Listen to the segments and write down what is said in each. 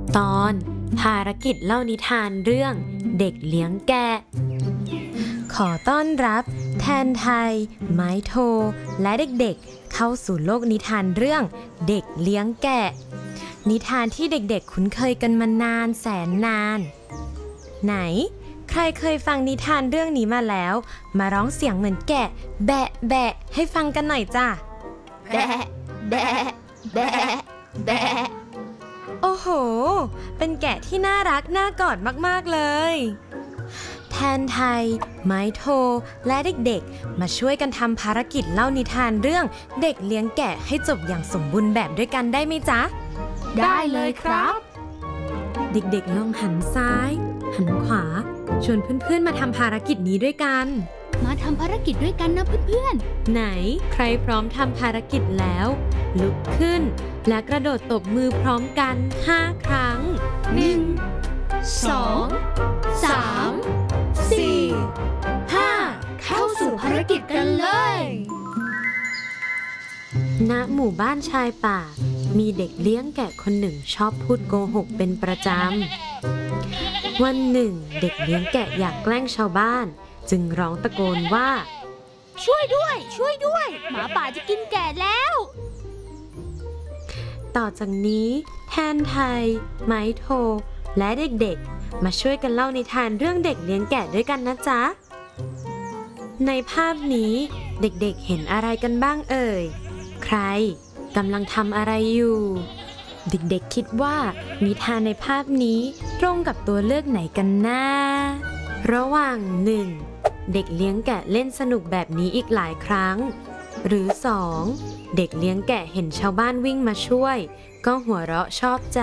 ตอนภารกิจเล่านิทานเรื่องเด็กเลี้ยงแกะขอต้อนรับแทนไทยไม้โทและเด็กๆเข้าสู่โลกนิทานเรื่องเด็กเลี้ยงแกะนิทานที่เด็กๆคุ้นเคยกันมานานแสนนานไหนใครเคยฟังนิทานเรื่องนี้มาแล้วมาร้องเสียงเหมือนแกะแบะแบะให้ฟังกันหน่อยจ้ะแบะแบะแบะแบะโอ้โหเป็นแกะที่น่ารักน่ากอดมากๆเลยแทนไทยไม้โทและเด็กๆมาช่วยกันทำภารกิจเล่านิทานเรื่องเด็กเลี้ยงแกะให้จบอย่างสมบูรณ์แบบด้วยกันได้ไหมจ๊ะได้เลยครับเด็กๆลองหันซ้ายหันขวาชวนเพื่อนๆมาทำภารกิจนี้ด้วยกันมาทำภารกิจด้วยกันนะเพื่อนๆไหนใครพร้อมทำภารกิจแล้วลุกขึ้นและกระโดดตบมือพร้อมกัน5 ครั้ง 1 2 3 4 5เข้าสู่ภารกิจกันเลยณหมู่บ้านชายป่ามีเด็กเลี้ยงแกะคนหนึ่งชอบพูดโกหกเป็นประจำวันหนึ่งเด็กเลี้ยงแกะอยากแกล้งชาวบ้านจึงร้องตะโกนว่าช่วยด้วยช่วยด้วยหมาป่าจะกินแกะแล้วต่อจากนี้แทนไทยไม้โทและเด็กๆมาช่วยกันเล่านิทานเรื่องเด็กเลี้ยงแกะด้วยกันนะจ๊ะในภาพนี้เด็กๆเห็นอะไรกันบ้างเอ่ยใครกำลังทำอะไรอยู่เด็กๆคิดว่านิทานในภาพนี้ตรงกับตัวเลือกไหนกันนะระหว่าง 1. เด็กเลี้ยงแกะเล่นสนุกแบบนี้อีกหลายครั้งหรือ 2. เด็กเลี้ยงแกะเห็นชาวบ้านวิ่งมาช่วยก็หัวเราะชอบใจ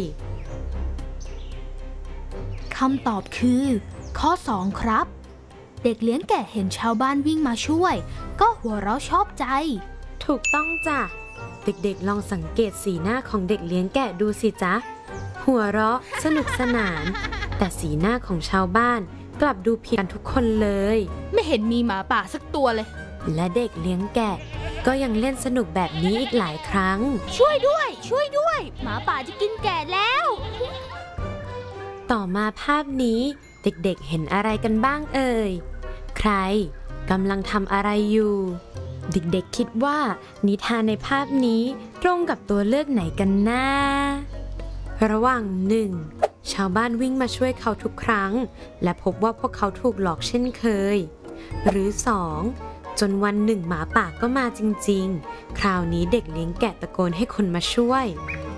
คำตอบคือข้อ 2 ครับเด็กเลี้ยงแกะเห็นชาวบ้านวิ่งมาช่วยก็หัวเราะชอบใจถูกต้องจ้ะเด็กๆลองสังเกตสีหน้าของเด็กเลี้ยงแกะดูสิจ๊ะหัวเราะสนุกสนานแต่สีหน้าของชาวบ้านกลับดูผิดกันทุกคนเลยไม่เห็นมีหมาป่าสักตัวเลยและเด็กเลี้ยงแกะก็ยังเล่นสนุกแบบนี้อีกหลายครั้งช่วยด้วยช่วยด้วยหมาป่าจะกินแกะแล้วต่อมาภาพนี้เด็กๆเห็นอะไรกันบ้างเอ่ยใครกำลังทำอะไรอยู่เด็กๆคิดว่านิทานในภาพนี้ตรงกับตัวเลือกไหนกันนะระหว่าง 1. ชาวบ้านวิ่งมาช่วยเขาทุกครั้งและพบว่าพวกเขาถูกหลอกเช่นเคยหรือ 2. จนวันหนึ่งหมาป่าก็มาจริงๆคราวนี้เด็กเลี้ยงแกะตะโกนให้คนมาช่วย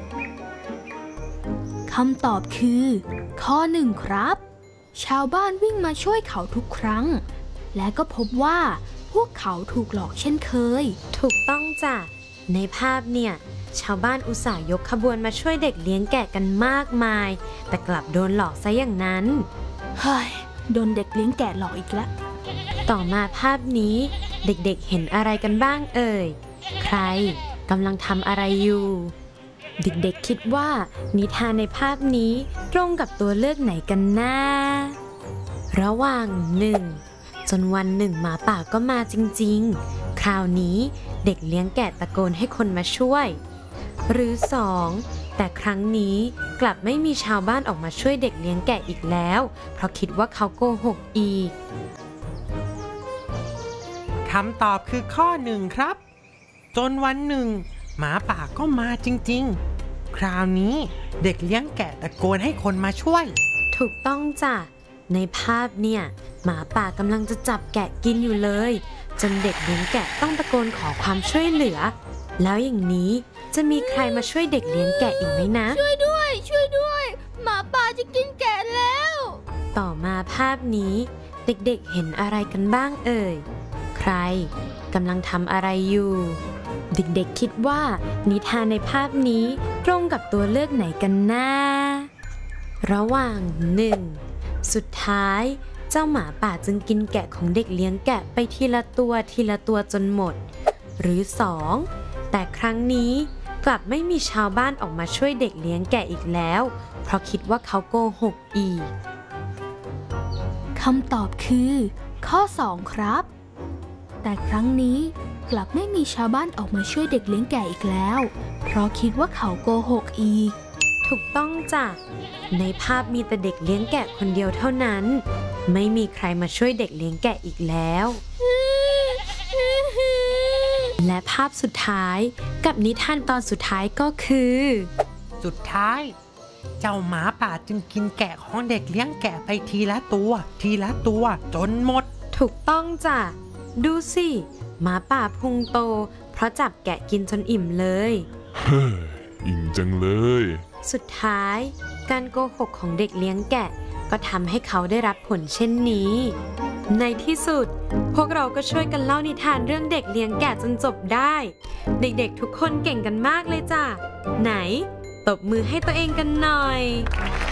คำตอบคือข้อ 1 ครับชาวบ้านวิ่งมาช่วยเขาทุกครั้งและก็พบว่าพวกเขาถูกหลอกเช่นเคยถูกต้องจ้ะในภาพเนี่ยชาวบ้านอุตส่าห์ยกขบวนมาช่วยเด็กเลี้ยงแกะกันมากมายแต่กลับโดนหลอกซะอย่างนั้นเฮ้ยโดนเด็กเลี้ยงแกะหลอกอีกแล้วต่อมาภาพนี้เด็กๆเห็นอะไรกันบ้างเอ่ยใครกำลังทำอะไรอยู่เด็กๆคิดว่านิทานในภาพนี้ตรงกับตัวเลือกไหนกันนะระหว่าง 1. จนวันหนึ่งหมาป่าก็มาจริงๆคราวนี้เด็กเลี้ยงแกะตะโกนให้คนมาช่วยหรือ 2. แต่ครั้งนี้กลับไม่มีชาวบ้านออกมาช่วยเด็กเลี้ยงแกะอีกแล้วเพราะคิดว่าเขาโกหกอีกคำตอบคือข้อ 1 ครับจนวันหนึ่งหมาป่าก็มาจริงๆคราวนี้เด็กเลี้ยงแกะตะโกนให้คนมาช่วยถูกต้องจ้ะในภาพเนี่ยหมาป่ากำลังจะจับแกะกินอยู่เลยจนเด็กเลี้ยงแกะต้องตะโกนขอความช่วยเหลือแล้วอย่างนี้จะมีใครมาช่วยเด็กเลี้ยงแกะอีกไหมนะช่วยด้วยช่วยด้วยหมาป่าจะกินแกะแล้วต่อมาภาพนี้เด็กๆเห็นอะไรกันบ้างเอ่ยใครกำลังทำอะไรอยู่เด็กๆคิดว่านิทานในภาพนี้ตรงกับตัวเลือกไหนกันนะระหว่าง 1. สุดท้ายเจ้าหมาป่าจึงกินแกะของเด็กเลี้ยงแกะไปทีละตัวจนหมดหรือ 2. แต่ครั้งนี้กลับไม่มีชาวบ้านออกมาช่วยเด็กเลี้ยงแกะอีกแล้วเพราะคิดว่าเขาโกหกอีกคำตอบคือข้อ 2 ครับแต่ครั้งนี้กลับไม่มีชาวบ้านออกมาช่วยเด็กเลี้ยงแกะอีกแล้วเพราะคิดว่าเขาโกหกอีกถูกต้องจ้ะ ในภาพมีแต่เด็กเลี้ยงแกะคนเดียวเท่านั้น ไม่มีใครมาช่วยเด็กเลี้ยงแกะอีกแล้ว และภาพสุดท้ายกับนิทานตอนสุดท้ายก็คือสุดท้าย เจ้าหมาป่าจึงกินแกะของเด็กเลี้ยงแกะไปทีละตัว ทีละตัวจนหมดถูกต้องจ้ะ ดูสิหมาป่าพุงโต เพราะจับแกะกินจนอิ่มเลยเฮ้ยอิ่มจังเลยสุดท้ายการโกหกของเด็กเลี้ยงแกะก็ทำให้เขาได้รับผลเช่นนี้ ในที่สุดพวกเราก็ช่วยกันเล่านิทานเรื่องเด็กเลี้ยงแกะจนจบได้ เด็กๆทุกคนเก่งกันมากเลยจ้ะ ไหนตบมือให้ตัวเองกันหน่อย